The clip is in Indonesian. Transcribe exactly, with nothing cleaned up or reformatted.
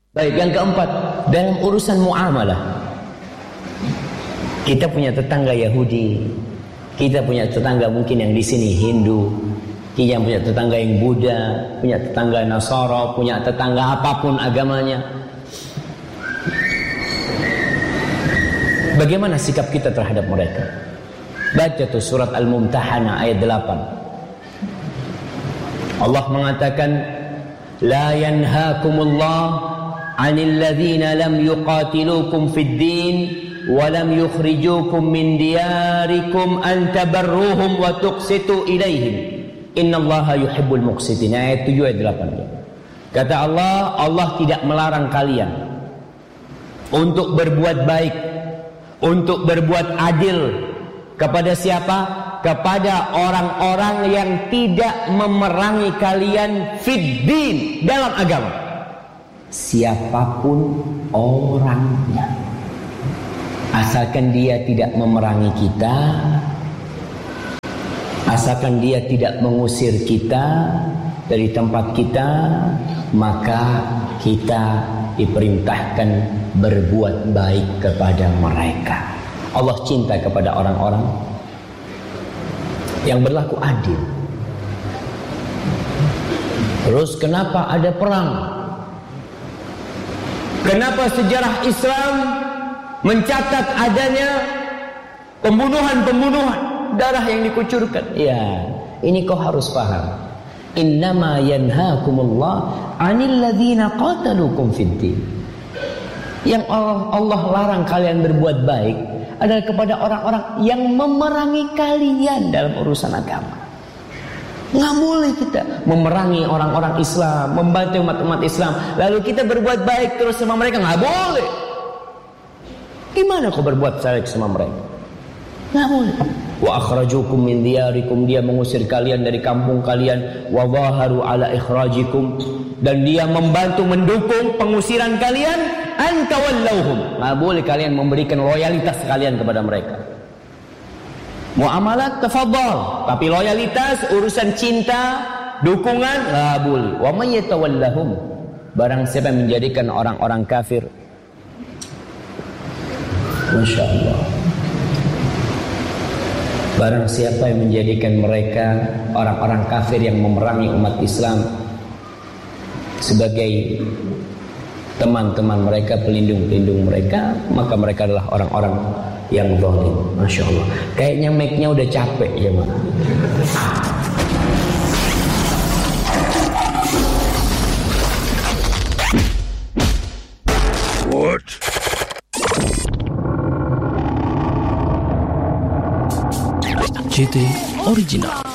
Baik, yang keempat, dalam urusan muamalah. Kita punya tetangga Yahudi, kita punya tetangga mungkin yang di sini Hindu, kita punya tetangga yang Buddha, punya tetangga Nasara, punya tetangga apapun agamanya. Bagaimana sikap kita terhadap mereka? Baca tuh surat Al-Mumtahanah ayat delapan. Allah mengatakan, la yanhaakumullah 'anil ladzina lam yuqatilukum fid din wa lam yukhrijukum min diyarikum an tabarruhum wa tuqsitu ilaihim innallaha yuhibbul muqsitin. Ayat tujuh ayat delapan. Kata Allah, Allah tidak melarang kalian untuk berbuat baik, untuk berbuat adil kepada siapa? Kepada orang-orang yang tidak memerangi kalian fid din, dalam agama. Siapapun orangnya, asalkan dia tidak memerangi kita, asalkan dia tidak mengusir kita dari tempat kita, maka kita diperintahkan berbuat baik kepada mereka. Allah cinta kepada orang-orang yang berlaku adil. Terus kenapa ada perang? Kenapa sejarah Islam mencatat adanya pembunuhan-pembunuhan, darah yang dikucurkan? Ya, ini kau harus paham. Innama yanhaakumullah 'anil ladzina qatalukum fid din. Yang Allah, Allah larang kalian berbuat baik adalah kepada orang-orang yang memerangi kalian dalam urusan agama. Nggak boleh kita memerangi orang-orang Islam, membantu umat-umat Islam, lalu kita berbuat baik terus sama mereka. Nggak boleh. Gimana kau berbuat baik sama mereka? Nggak boleh. Wa akhrajukum min diyarikum, dia mengusir kalian dari kampung kalian. Wa zaharu ala ikhrajikum, dan dia membantu mendukung pengusiran kalian. Antawallauhum, nggak boleh kalian memberikan loyalitas kalian kepada mereka. Muamalat tafadhal, tapi loyalitas, urusan cinta, dukungan, nggak boleh. Wa may yatawallahum, barang siapa yang menjadikan orang-orang kafir, Masya Allah, barang siapa yang menjadikan mereka orang-orang kafir yang memerangi umat Islam sebagai teman-teman mereka, pelindung-pelindung mereka, maka mereka adalah orang-orang yang zalim. Masya Allah. Kayaknya mic-nya udah capek ya, Mak. What? G T Original.